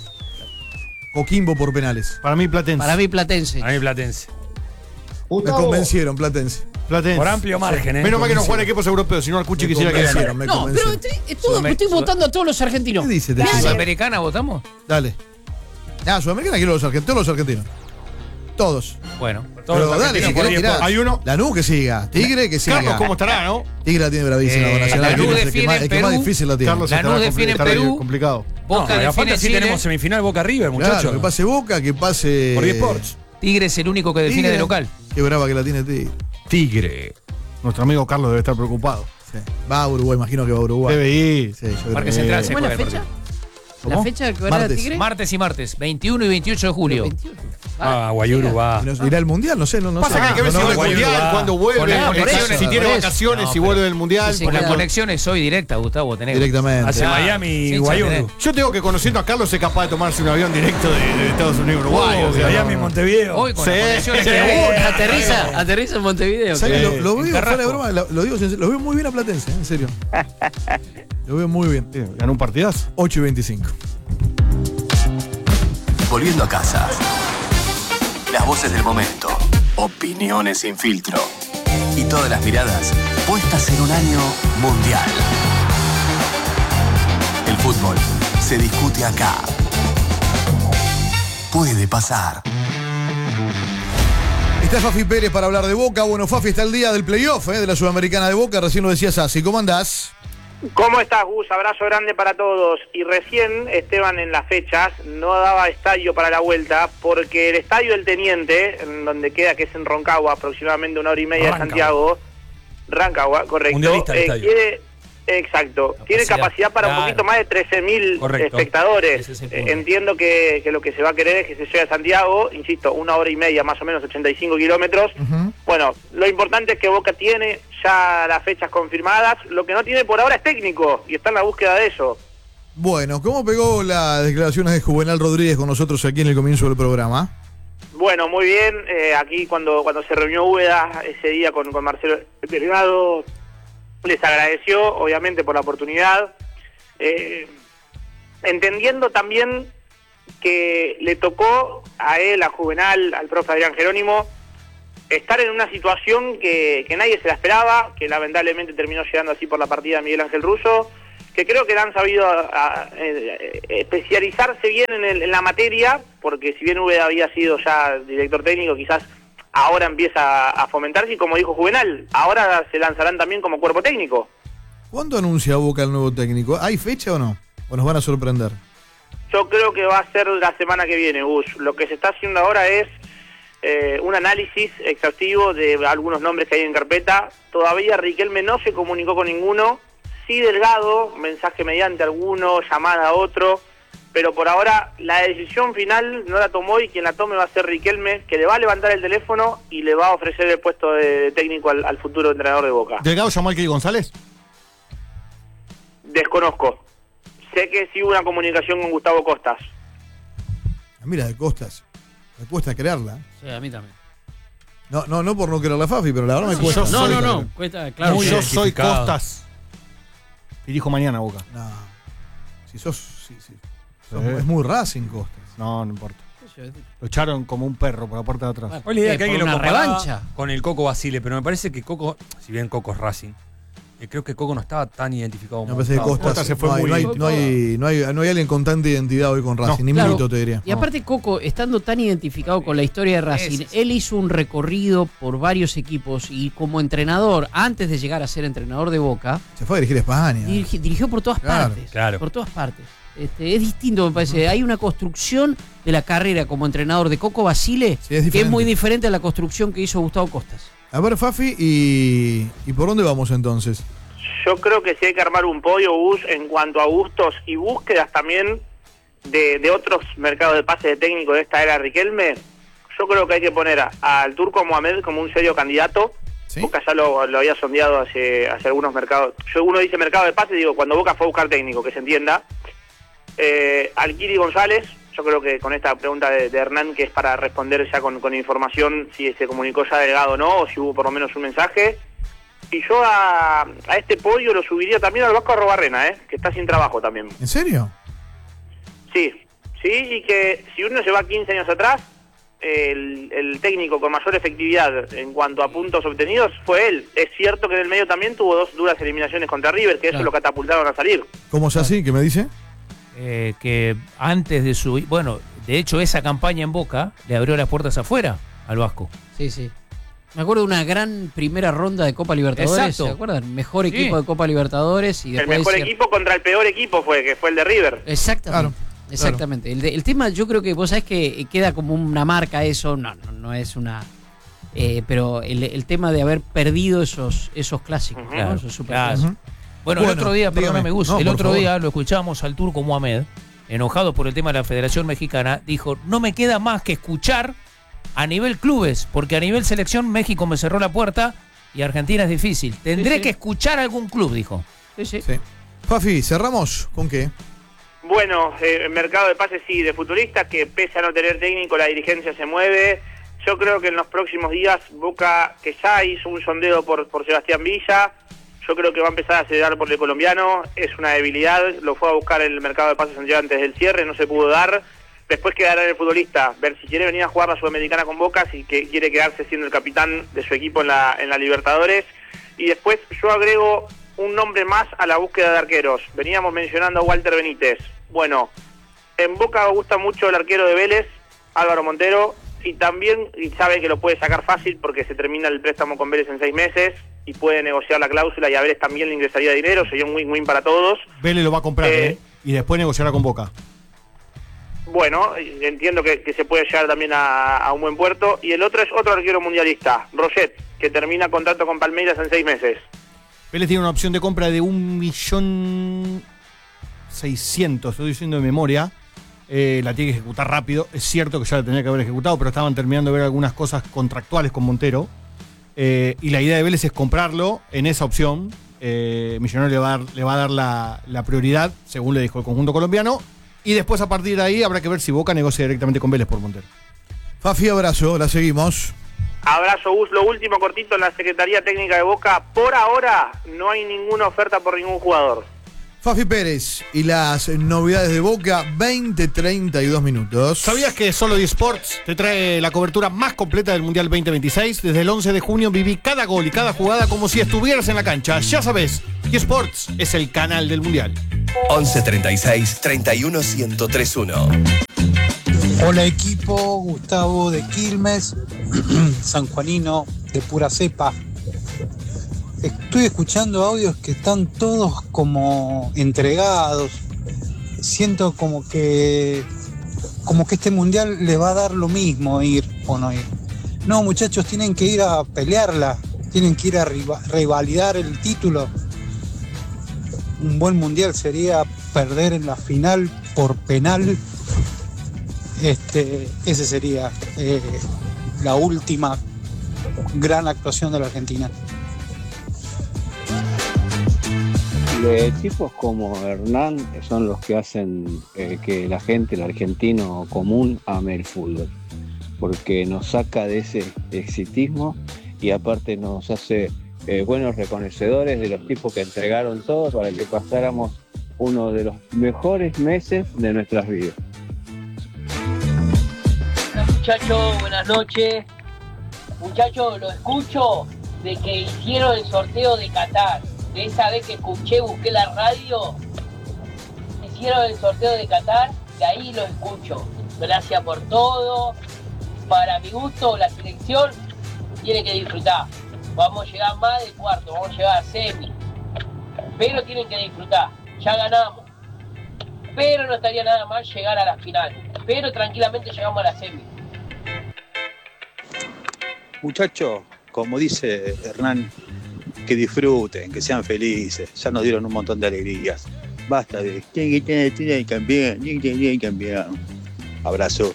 Speaker 1: Coquimbo por penales.
Speaker 5: Para mí Platense.
Speaker 3: Para mí, Platense.
Speaker 4: A mí Platense.
Speaker 1: Me convencieron, Platense.
Speaker 5: Platense.
Speaker 4: Por amplio margen, ¿eh?
Speaker 5: Menos mal que no juegan equipos europeos, si no al Cuchi quisiera que gane.
Speaker 1: Me
Speaker 3: No, pero
Speaker 1: convencieron.
Speaker 3: estoy votando a todos los argentinos.
Speaker 1: ¿Qué dice?
Speaker 6: Sudamericana votamos.
Speaker 1: Dale. Sudamericana quiero todos los argentinos. Todos.
Speaker 6: Bueno.
Speaker 4: Todos los
Speaker 1: Pero dale,
Speaker 4: argentinos
Speaker 1: si
Speaker 4: por
Speaker 1: querés
Speaker 4: 10
Speaker 1: tirá.
Speaker 5: Hay uno.
Speaker 1: Lanús que siga. Tigre que siga.
Speaker 5: Carlos, ¿cómo estará, no?
Speaker 1: Tigre la tiene bravísima. con Nacional.
Speaker 6: Lanús
Speaker 1: Tiene el
Speaker 6: define en
Speaker 1: que más
Speaker 6: Perú.
Speaker 1: difícil la tiene.
Speaker 5: Carlos
Speaker 6: Lanús
Speaker 5: estará
Speaker 6: define en
Speaker 5: estará
Speaker 6: Perú.
Speaker 5: complicado.
Speaker 6: Boca
Speaker 4: No, y aparte
Speaker 6: define
Speaker 4: sí
Speaker 6: Chile.
Speaker 4: tenemos semifinal Boca River, muchachos.
Speaker 1: Claro, que pase Boca, que pase.
Speaker 4: Por eSports.
Speaker 6: Tigre es el único que define
Speaker 1: Tigre.
Speaker 6: de local.
Speaker 1: Qué brava que la tiene Tigre.
Speaker 7: Tigre.
Speaker 5: Nuestro amigo Carlos debe estar preocupado.
Speaker 1: Sí. Va a Uruguay, imagino que va a Uruguay.
Speaker 5: Debe ir.
Speaker 1: Sí, yo creo
Speaker 6: Parque
Speaker 1: que-
Speaker 6: Central se
Speaker 3: ¿Cómo es
Speaker 6: juega
Speaker 3: la
Speaker 6: el
Speaker 3: fecha?
Speaker 6: partido.
Speaker 3: ¿La
Speaker 1: ¿Cómo?
Speaker 3: fecha que va a
Speaker 1: Martes.
Speaker 3: Tigre?
Speaker 6: Martes y martes, 21 y 28 de julio.
Speaker 3: 21.
Speaker 4: Guayuru va.
Speaker 1: ¿Y nos irá al mundial? No sé, no
Speaker 5: Pasa
Speaker 1: sé.
Speaker 5: que hay que ver si va al
Speaker 4: Guayuru
Speaker 5: mundial,
Speaker 4: va.
Speaker 5: cuando
Speaker 6: Con
Speaker 5: vuelve,
Speaker 6: las
Speaker 3: conexiones,
Speaker 5: si tiene
Speaker 3: por eso.
Speaker 5: vacaciones,
Speaker 6: No,
Speaker 5: si
Speaker 6: pero-
Speaker 5: vuelve del mundial.
Speaker 3: Sí,
Speaker 6: Con las
Speaker 3: claro.
Speaker 6: conexiones soy directa, Gustavo. Tenés.
Speaker 1: Directamente.
Speaker 4: Hace
Speaker 6: Ah,
Speaker 4: Miami
Speaker 6: sí,
Speaker 4: y Guayuru.
Speaker 6: tenés.
Speaker 5: Yo tengo que, conociendo a Carlos, es capaz de tomarse un avión directo de Estados Unidos a Uruguay. o sea,
Speaker 4: Miami y
Speaker 5: no.
Speaker 4: Montevideo.
Speaker 6: Hoy con
Speaker 5: Sí.
Speaker 6: las conexiones
Speaker 5: Sí.
Speaker 6: que
Speaker 3: Aterriza en Montevideo.
Speaker 1: ¿Sabes?
Speaker 6: Sí.
Speaker 1: Lo veo,
Speaker 6: En
Speaker 1: fuera de
Speaker 6: Carrasco.
Speaker 1: broma, lo digo sincero, lo veo muy bien a Platense, en serio. Lo veo muy bien.
Speaker 5: Sí, ganó un partidazo.
Speaker 1: 8-25.
Speaker 7: Volviendo a casa. Las voces del momento. Opiniones sin filtro. Y todas las miradas puestas en un año mundial. El fútbol se discute acá. Puede pasar.
Speaker 1: Está Fafi Pérez para hablar de Boca. Bueno, Fafi, está el día del playoff de la Sudamericana de Boca. Recién lo decías así. ¿Cómo andás?
Speaker 8: ¿Cómo estás, Gus? Abrazo grande para todos. Y recién, Esteban, en las fechas, no daba estadio para la vuelta, porque el estadio del Teniente, en donde queda, que es en Rancagua, aproximadamente 1 hora y media de
Speaker 4: Rancagua.
Speaker 8: Santiago, Rancagua, correcto.
Speaker 4: Mundialista el estadio.
Speaker 8: Exacto. Tiene capacidad para un
Speaker 6: claro.
Speaker 8: poquito más de 13.000
Speaker 4: Correcto.
Speaker 8: espectadores.
Speaker 6: Ese es el punto.
Speaker 8: Entiendo que lo que se va a querer es que se llegue a Santiago, insisto, 1 hora y media, más o menos 85 kilómetros. Bueno, lo importante es que Boca tiene ya las fechas confirmadas. Lo que no tiene por ahora es técnico, y está en la búsqueda de eso.
Speaker 1: Bueno, ¿cómo pegó las declaraciones de Juvenal Rodríguez con nosotros aquí en el comienzo del programa?
Speaker 8: Bueno, muy bien. Aquí cuando se reunió Úbeda ese día con Marcelo Delgado, les agradeció, obviamente, por la oportunidad. Entendiendo también que le tocó a él, a Juvenal, al profe Adrián Jerónimo, estar en una situación que nadie se la esperaba, que lamentablemente terminó llegando así por la partida de Miguel Ángel Russo, que creo que han sabido especializarse bien en la materia, porque si bien Úbeda había sido ya director técnico, quizás ahora empieza a fomentarse, y como dijo Juvenal, ahora se lanzarán también como cuerpo técnico.
Speaker 1: ¿Cuándo anuncia Boca el nuevo técnico? ¿Hay fecha o no? ¿O nos van a sorprender?
Speaker 8: Yo creo que va a ser la semana que viene, Gus. Lo que se está haciendo ahora es un análisis exhaustivo de algunos nombres que hay en carpeta. Todavía Riquelme no se comunicó con ninguno. Sí Delgado, mensaje mediante alguno, llamada a otro. pero por ahora la decisión final no la tomó y quien la tome va a ser Riquelme, que le va a levantar el teléfono y le va a ofrecer el puesto de técnico al futuro entrenador de Boca.
Speaker 5: ¿Delgado llamó al Kili González?
Speaker 8: Desconozco. Sé que sí hubo una comunicación con Gustavo Costas.
Speaker 1: Mira, de Costas. Me cuesta creerla.
Speaker 3: Sí, a mí también.
Speaker 1: No por no querer la Fafi, pero la verdad me cuesta.
Speaker 3: No. Cuesta, claro.
Speaker 5: Yo
Speaker 3: que-
Speaker 5: soy Costas. Dirijo mañana a Boca.
Speaker 1: No. Si sos. Sí. Es muy Racing Costas.
Speaker 5: No importa. Lo echaron como un perro por la puerta de atrás.
Speaker 4: Fue la idea que
Speaker 3: por
Speaker 4: alguien lo
Speaker 3: una
Speaker 4: comparaba
Speaker 3: revancha.
Speaker 4: con el Coco Basile, pero me parece que Coco, si bien Coco es Racing, creo que Coco no estaba tan identificado
Speaker 1: Me
Speaker 4: como
Speaker 1: parece que
Speaker 4: estaba.
Speaker 1: Costas
Speaker 5: se fue
Speaker 1: no hay alguien con tanta identidad hoy con Racing, ni
Speaker 3: Claro.
Speaker 1: Milito te diría.
Speaker 3: Y aparte Coco, estando tan identificado con la historia de Racing, él hizo un recorrido por varios equipos y como entrenador, antes de llegar a ser entrenador de Boca,
Speaker 1: Se fue a dirigir España.
Speaker 3: dirigió por todas
Speaker 1: Claro,
Speaker 3: partes.
Speaker 4: claro.
Speaker 3: Por todas partes. Es distinto, me parece. Hay una construcción de la carrera como entrenador de Coco Basile
Speaker 1: Sí, es
Speaker 3: que es
Speaker 1: diferente.
Speaker 3: muy diferente a la construcción que hizo Gustavo Costas.
Speaker 1: A ver, Fafi, ¿y por dónde vamos entonces?
Speaker 8: Yo creo que sí hay que armar un podio, Gus, en cuanto a gustos y búsquedas también de otros mercados de pase de técnico de esta era Riquelme. Yo creo que hay que poner al Turco Mohamed como un serio candidato.
Speaker 1: ¿Sí?
Speaker 8: Boca ya lo había sondeado hace algunos mercados. Uno dice mercado de pase, digo, cuando Boca fue a buscar técnico, que se entienda. Al Kili González, yo creo que con esta pregunta de Hernán, que es para responder ya con información si se comunicó ya Delgado o no, o si hubo por lo menos un mensaje. Y yo a este podio lo subiría también al Vasco Arrobarrena, que está sin trabajo también.
Speaker 1: ¿En serio?
Speaker 8: Sí, y que si uno se va 15 años atrás, el técnico con mayor efectividad en cuanto a puntos obtenidos fue él. Es cierto que en el medio también tuvo 2 duras eliminaciones contra River, que eso lo catapultaron a salir.
Speaker 1: ¿Cómo es así? ¿Qué me dice?
Speaker 6: Que antes de su... Bueno, de hecho esa campaña en Boca le abrió las puertas afuera al Vasco.
Speaker 3: Sí. Me acuerdo de una gran primera ronda de Copa Libertadores.
Speaker 6: Exacto.
Speaker 3: ¿Se acuerdan? Mejor equipo de Copa Libertadores. Y
Speaker 8: El
Speaker 3: después
Speaker 8: mejor equipo contra el peor equipo que fue el de River.
Speaker 3: Exactamente.
Speaker 1: Claro.
Speaker 3: Exactamente. El tema, yo creo que vos sabés que queda como una marca eso, no es una... pero el tema de haber perdido esos clásicos, ¿no?
Speaker 6: Claro,
Speaker 3: Esos super
Speaker 6: claro.
Speaker 3: clásicos.
Speaker 6: Bueno, el
Speaker 1: Bueno,
Speaker 6: otro día,
Speaker 1: dígame.
Speaker 6: perdóname Gus,
Speaker 1: No,
Speaker 6: el
Speaker 1: por
Speaker 6: otro
Speaker 1: favor.
Speaker 6: día lo escuchamos al Turco Mohamed, enojado por el tema de la Federación Mexicana, dijo, no me queda más que escuchar a nivel clubes, porque a nivel selección México me cerró la puerta y Argentina es difícil. Tendré
Speaker 3: sí.
Speaker 6: que escuchar a algún club, dijo.
Speaker 3: Sí.
Speaker 1: Sí. Fafi, ¿cerramos con qué?
Speaker 8: Bueno, el mercado de pases sí, de futbolistas, que pese a no tener técnico, la dirigencia se mueve. Yo creo que en los próximos días Boca, que ya hizo un sondeo por Sebastián Villa, yo creo que va a empezar a acelerar por el colombiano. Es una debilidad, lo fue a buscar en el mercado de pases antes del cierre, no se pudo dar. Después quedará en el futbolista, ver si quiere venir a jugar la Sudamericana con Boca, si que quiere quedarse siendo el capitán de su equipo en la Libertadores. Y después yo agrego un nombre más a la búsqueda de arqueros. Veníamos mencionando a Walter Benítez. Bueno, en Boca gusta mucho el arquero de Vélez, Álvaro Montero, y también sabe que lo puede sacar fácil porque se termina el préstamo con Vélez en 6 meses y puede negociar la cláusula y a Vélez también le ingresaría dinero, sería un win-win para todos.
Speaker 5: Vélez lo va a comprar, y después negociará con Boca.
Speaker 8: Bueno, entiendo que se puede llegar también a un buen puerto. Y el otro es otro arquero mundialista, Roget, que termina contrato con Palmeiras en 6 meses.
Speaker 5: Vélez tiene una opción de compra de 1.600.000, estoy diciendo de memoria. La tiene que ejecutar rápido. Es cierto que ya la tenía que haber ejecutado, pero estaban terminando de ver algunas cosas contractuales con Montero. Y la idea de Vélez es comprarlo en esa opción. Millonario le va a dar la prioridad, según le dijo el conjunto colombiano. Y después, a partir de ahí, habrá que ver si Boca negocia directamente con Vélez por Montero.
Speaker 1: Fafi, abrazo, la seguimos.
Speaker 8: Abrazo, Gus. Lo último cortito en la Secretaría Técnica de Boca. Por ahora no hay ninguna oferta por ningún jugador.
Speaker 1: Fafi Pérez y las novedades de Boca, 20-32 minutos.
Speaker 5: ¿Sabías que Solo eSports te trae la cobertura más completa del Mundial 2026? Desde el 11 de junio viví cada gol y cada jugada como si estuvieras en la cancha. Ya sabes, eSports es el canal del Mundial.
Speaker 7: 11 36 31 1031.
Speaker 9: Hola equipo, Gustavo de Quilmes, sanjuanino de pura cepa. Estoy escuchando audios que están todos como entregados. Siento como que este mundial le va a dar lo mismo ir o no ir. No, muchachos, tienen que ir a pelearla, tienen que ir a revalidar el título. Un buen mundial sería perder en la final por penal. Ese sería la última gran actuación de la Argentina.
Speaker 10: De tipos como Hernán son los que hacen que la gente, el argentino común, ame el fútbol, porque nos saca de ese exitismo y aparte nos hace buenos reconocedores de los tipos que entregaron todo para que pasáramos uno de los mejores meses de nuestras vidas.
Speaker 11: Muchachos, buenas noches. Muchachos, lo escucho de que hicieron el sorteo de Qatar. De esa vez que escuché, busqué la radio, hicieron el sorteo de Qatar, de ahí lo escucho. Gracias por todo. Para mi gusto, la selección tiene que disfrutar. Vamos a llegar más de cuarto, vamos a llegar a semi. Pero tienen que disfrutar. Ya ganamos. Pero no estaría nada mal llegar a la final. Pero tranquilamente llegamos a la semi.
Speaker 12: Muchachos, como dice Hernán, que disfruten, que sean felices. Ya nos dieron un montón de alegrías. Basta de ¿quién tiene el campeón? ¿Quién tiene el campeón? Abrazo.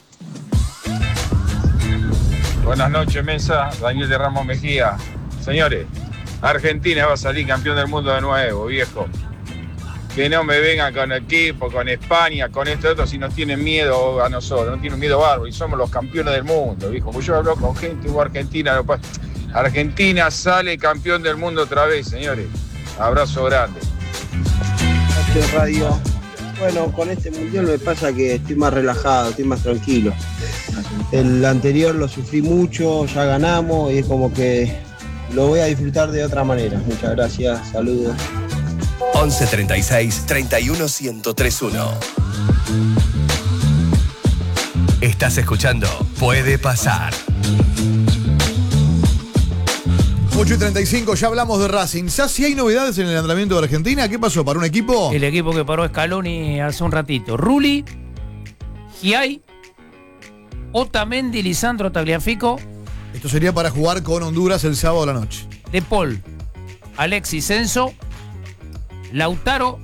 Speaker 13: Buenas noches, mesa. Daniel de Ramos Mejía. Señores, Argentina va a salir campeón del mundo de nuevo, viejo. Que no me vengan con el equipo, con España, con esto y otro, si nos tienen miedo a nosotros, no tienen miedo bárbaro, y somos los campeones del mundo, viejo. Pues yo hablo con gente, Argentina, no pasa. Argentina sale campeón del mundo otra vez, señores. Abrazo grande.
Speaker 14: Radio. Bueno, con este mundial me pasa que estoy más relajado, estoy más tranquilo. El anterior lo sufrí mucho, ya ganamos y es como que lo voy a disfrutar de otra manera. Muchas gracias, saludos.
Speaker 7: 11 36 31 1031. Estás escuchando Puede Pasar.
Speaker 1: 8:35, ya hablamos de Racing. ¿Si hay novedades en el entrenamiento de Argentina? ¿Qué pasó? ¿Para un equipo?
Speaker 6: El equipo que paró Scaloni hace un ratito. Rulli, Giai, Otamendi, Lisandro Tagliafico.
Speaker 1: Esto sería para jugar con Honduras el sábado a la noche.
Speaker 6: De Paul, Alexis Enzo, Lautaro,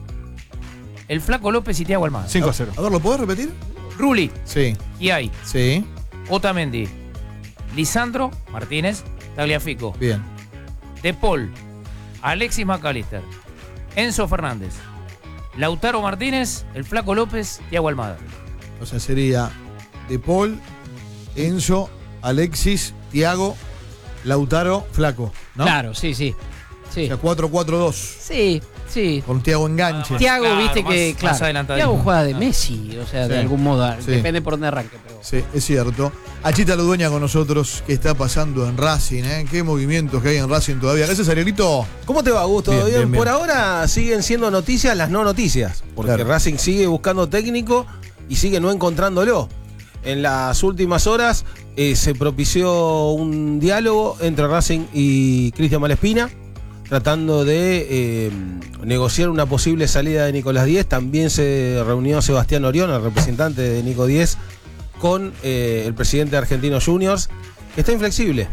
Speaker 6: el Flaco López y Thiago Almada.
Speaker 5: 5-0.
Speaker 1: A ver, ¿lo podés repetir?
Speaker 6: Rulli,
Speaker 1: Sí.
Speaker 6: Giai,
Speaker 1: Sí.
Speaker 6: Otamendi, Lisandro Martínez, Tagliafico.
Speaker 1: Bien.
Speaker 6: De Paul, Alexis McAllister, Enzo Fernández, Lautaro Martínez, el Flaco López, Thiago Almada.
Speaker 1: O sea, sería De Paul, Enzo, Alexis, Thiago, Lautaro, Flaco, ¿no?
Speaker 3: Claro, sí, sí. Sí.
Speaker 1: O sea, 4-4-2.
Speaker 3: Sí, sí.
Speaker 1: Con Thiago enganche.
Speaker 3: Thiago,
Speaker 6: Claro,
Speaker 3: viste
Speaker 6: más-
Speaker 3: que,
Speaker 6: más
Speaker 3: claro,
Speaker 6: adelantadito.
Speaker 3: Thiago juega de Messi, o sea,
Speaker 1: Sí.
Speaker 3: de algún modo.
Speaker 1: Sí.
Speaker 3: Depende por dónde arranque, pero...
Speaker 1: Sí, es cierto. Achita Ludueña con nosotros. ¿Qué está pasando en Racing? ¿Qué movimientos que hay en Racing todavía? Gracias, Arielito.
Speaker 15: ¿Cómo te va, Augusto?
Speaker 1: Bien,
Speaker 15: Bien,
Speaker 1: bien, bien.
Speaker 15: Por ahora siguen siendo noticias las no noticias, porque
Speaker 1: Claro.
Speaker 15: Racing sigue buscando técnico y sigue no encontrándolo. En las últimas horas se propició un diálogo entre Racing y Cristian Malespina, tratando de negociar una posible salida de Nicolás Díez. También se reunió Sebastián Orión, el representante de Nico Díez, con el presidente de Argentinos Juniors. Está inflexible.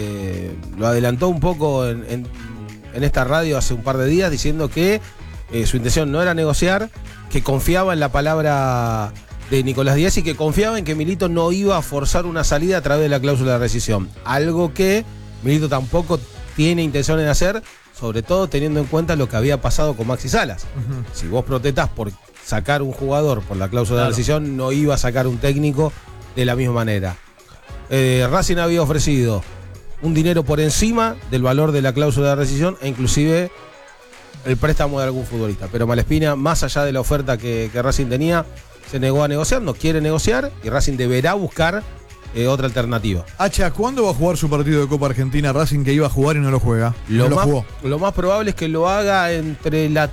Speaker 15: Lo adelantó un poco en esta radio hace un par de días, diciendo que su intención no era negociar, que confiaba en la palabra de Nicolás Díez y que confiaba en que Milito no iba a forzar una salida a través de la cláusula de rescisión. Algo que Milito tampoco tiene intención de hacer, sobre todo teniendo en cuenta lo que había pasado con Maxi Salas. Si vos protestás por sacar un jugador por la cláusula de rescisión, no iba a sacar un técnico de la misma manera. Racing había ofrecido un dinero por encima del valor de la cláusula de rescisión e inclusive el préstamo de algún futbolista. Pero Malespina, más allá de la oferta que Racing tenía, se negó a negociar, no quiere negociar y Racing deberá buscar otra alternativa.
Speaker 1: Hacha, ¿cuándo va a jugar su partido de Copa Argentina Racing que iba a jugar y no lo juega? No lo jugó.
Speaker 15: Lo más probable es que lo haga entre la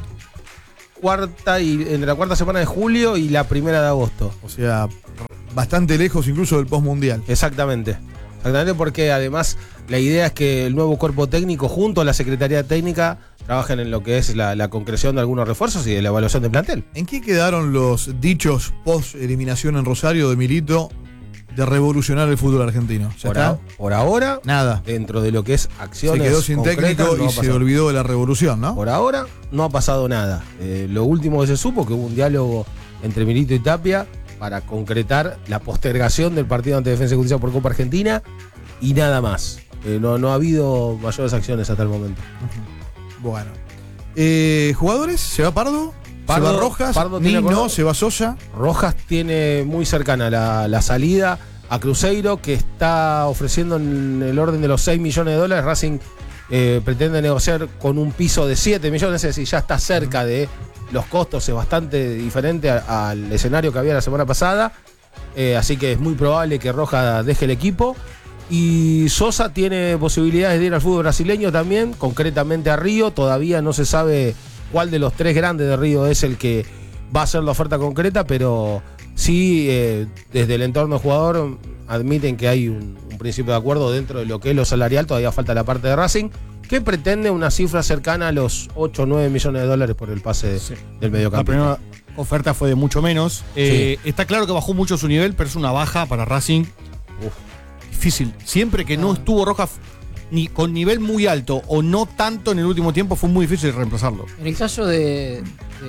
Speaker 15: cuarta semana de julio y la primera de agosto.
Speaker 1: O sea, bastante lejos incluso del postmundial.
Speaker 15: Exactamente. Exactamente, porque además la idea es que el nuevo cuerpo técnico junto a la Secretaría Técnica trabajen en lo que es la concreción de algunos refuerzos y de la evaluación del plantel.
Speaker 1: ¿En qué quedaron los dichos post-eliminación en Rosario de Milito de revolucionar el fútbol argentino?
Speaker 15: Por ahora,
Speaker 1: nada.
Speaker 15: Dentro de lo que es acciones
Speaker 1: se quedó sin
Speaker 15: concretas,
Speaker 1: técnico
Speaker 15: no
Speaker 1: y
Speaker 15: ha
Speaker 1: se
Speaker 15: pasado.
Speaker 1: olvidó de la revolución, ¿no?
Speaker 15: Por ahora no ha pasado nada. Lo último que se supo que hubo un diálogo entre Milito y Tapia para concretar la postergación del partido ante Defensa y Justicia por Copa Argentina y nada más. No ha habido mayores acciones hasta el momento.
Speaker 1: Bueno. ¿Jugadores? ¿Se va Pardo? ¿Se va Rojas?
Speaker 15: No,
Speaker 1: ¿se va Sosa?
Speaker 15: Rojas tiene muy cercana la salida a Cruzeiro, que está ofreciendo en el orden de los 6 millones de dólares. Racing pretende negociar con un piso de 7 millones, es decir, ya está cerca de los costos, es bastante diferente al escenario que había la semana pasada, así que es muy probable que Rojas deje el equipo. Y Sosa tiene posibilidades de ir al fútbol brasileño también, concretamente a Río. Todavía no se sabe cuál de los 3 grandes de Río es el que va a hacer la oferta concreta, pero sí, desde el entorno del jugador admiten que hay un principio de acuerdo dentro de lo que es lo salarial. Todavía falta la parte de Racing, que pretende una cifra cercana a los 8 o 9 millones de dólares por el pase del mediocampista.
Speaker 5: La primera oferta fue de mucho menos. Está claro que bajó mucho su nivel, pero es una baja para Racing. Difícil. Siempre que no estuvo Rojas ni con nivel muy alto o no tanto en el último tiempo, fue muy difícil reemplazarlo.
Speaker 3: En el caso de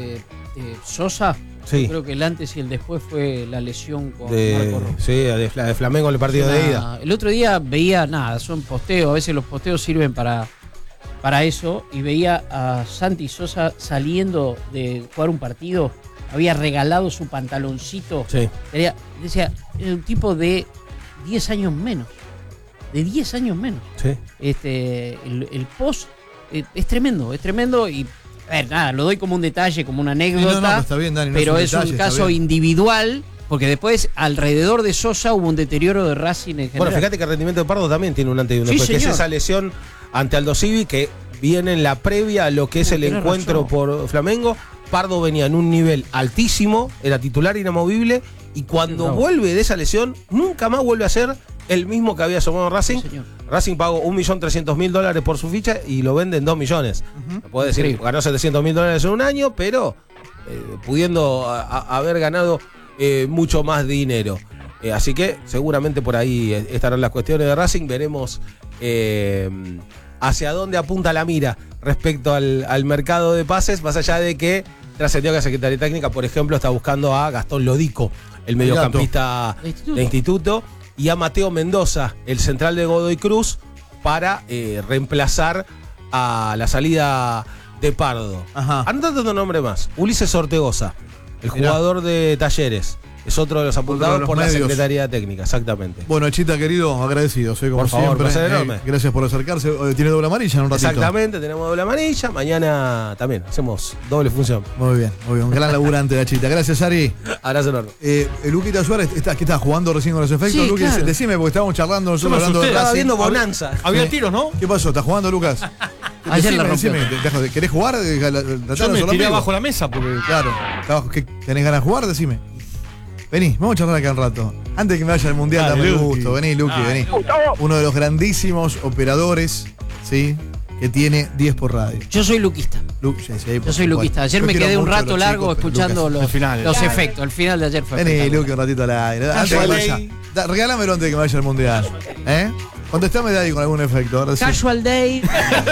Speaker 3: Sosa, yo creo que el antes y el después fue la lesión con Marco Rojas.
Speaker 15: Sí, de Flamengo en el partido de ida.
Speaker 3: El otro día veía, son posteos, a veces los posteos sirven para eso, y veía a Santi Sosa saliendo de jugar un partido, había regalado su pantaloncito.
Speaker 15: Sí.
Speaker 3: Decía, era un tipo de 10 años menos. De 10 años menos.
Speaker 15: Sí.
Speaker 3: El post es tremendo y a ver, lo doy como un detalle, como una anécdota.
Speaker 1: No, está bien, Dani,
Speaker 3: pero es un caso individual, porque después alrededor de Sosa hubo un deterioro de Racing en general.
Speaker 15: Bueno, fíjate que el rendimiento de Pardo también tiene un antes y un después, que es esa lesión ante Aldo Civi que viene en la previa a lo que es el encuentro por Flamengo. Pardo venía en un nivel altísimo, era titular inamovible, y cuando vuelve de esa lesión, nunca más vuelve a ser el mismo que había asomado Racing. Racing pagó $1.300.000 por su ficha y lo vende en 2 millones. Puedo decir, ganó $700.000 en un año, pero pudiendo haber ganado mucho más dinero. Así que seguramente por ahí estarán las cuestiones de Racing. Veremos hacia dónde apunta la mira respecto al mercado de pases, más allá de que trascendió que la Secretaría Técnica, por ejemplo, está buscando a Gastón Lodico, el mediocampista de Instituto, y a Mateo Mendoza, el central de Godoy Cruz, para reemplazar a la salida de Pardo. Anótate otro nombre más, Ulises Ortegoza, el jugador de Talleres. Es otro de los apuntados por la Secretaría Técnica, exactamente.
Speaker 1: Bueno, Chita, querido, agradecidos, como
Speaker 15: por favor,
Speaker 1: siempre.
Speaker 15: placer enorme.
Speaker 1: Gracias por acercarse. Tiene doble amarilla en un ratito.
Speaker 15: Exactamente, tenemos doble amarilla. Mañana también hacemos doble función.
Speaker 1: Muy bien. Un gran laburante la Chita. Gracias, Ari.
Speaker 15: Abrazo enorme.
Speaker 1: Luquita Suárez, ¿qué estás jugando recién con los efectos?
Speaker 3: Sí,
Speaker 1: Lucas,
Speaker 3: claro.
Speaker 1: Decime, porque estábamos charlando nosotros hablando de
Speaker 15: Estaba
Speaker 1: Racing.
Speaker 15: viendo Bonanza.
Speaker 5: Había tiros, ¿no?
Speaker 1: ¿Qué pasó? ¿Estás jugando, Lucas?
Speaker 3: Ayer la rompió.
Speaker 1: ¿Querés jugar?
Speaker 5: Yo me tiré abajo la mesa porque...
Speaker 1: Claro. ¿Tenés ganas de jugar? Decime. Vení, vamos a charlar acá un rato. Antes que me vaya al mundial, dame el gusto. Vení, Luqui, vení. Uno de los grandísimos operadores, ¿sí? Que tiene 10 por radio.
Speaker 3: Yo soy luquista. Yo soy luquista. Ayer me quedé un rato largo escuchando los efectos. El final de ayer fue.
Speaker 1: Vení, Luqui, un ratito al aire. Antes que vaya. Regálamelo antes de que me vaya al mundial. Contestame de ahí con algún efecto. Ahora sí.
Speaker 3: Casual Day.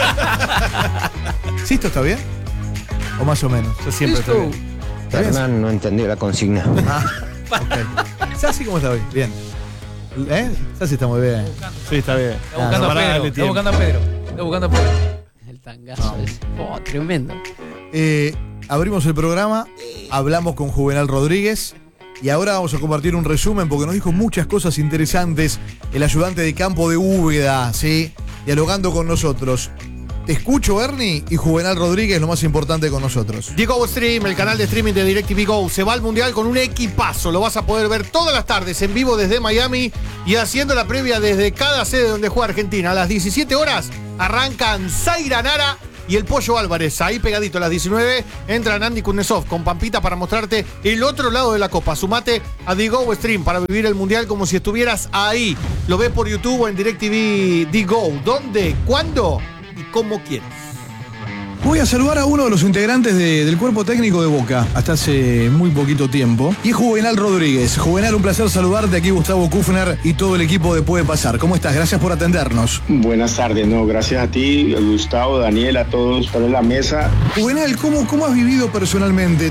Speaker 1: ¿Sí esto está bien? ¿O más o menos?
Speaker 5: Yo siempre estoy bien.
Speaker 14: Hernán no entendió la consigna.
Speaker 1: Okay. Sassi, ¿cómo está hoy? Bien. Sassi está muy bien.
Speaker 5: Sí, está bien.
Speaker 6: Está buscando a Pedro.
Speaker 3: El tangazo ese. Tremendo.
Speaker 1: Abrimos el programa, hablamos con Juvenal Rodríguez y ahora vamos a compartir un resumen porque nos dijo muchas cosas interesantes el ayudante de campo de Úbeda, ¿sí? Dialogando con nosotros. Te escucho, Ernie, y Juvenal Rodríguez, lo más importante con nosotros.
Speaker 5: Diego Stream, el canal de streaming de DirecTV Go, se va al Mundial con un equipazo. Lo vas a poder ver todas las tardes en vivo desde Miami y haciendo la previa desde cada sede donde juega Argentina. A las 17 horas arrancan Zaira Nara y el Pollo Álvarez. Ahí pegadito a las 19 entra Andy Kuznetsov con Pampita para mostrarte el otro lado de la Copa. Sumate a Digo Stream para vivir el Mundial como si estuvieras ahí. Lo ves por YouTube o en DirecTV Digo. ¿Dónde? ¿Cuándo? Como quieras.
Speaker 16: Voy a saludar a uno de los integrantes del cuerpo técnico de Boca hasta hace muy poquito tiempo, y es Juvenal Rodríguez. Juvenal, un placer saludarte. Aquí Gustavo Kufner y todo el equipo de Puede Pasar. ¿Cómo estás? Gracias por atendernos.
Speaker 17: Buenas tardes, gracias a ti, Gustavo, Daniel, a todos por la mesa.
Speaker 16: Juvenal, ¿cómo has vivido personalmente